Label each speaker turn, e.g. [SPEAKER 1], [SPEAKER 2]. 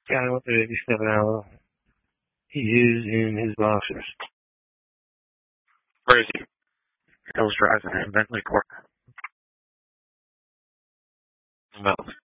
[SPEAKER 1] Guy with the stepping out. He is in his boxers. Where is he? Hill's driving him, Bentley Court. No.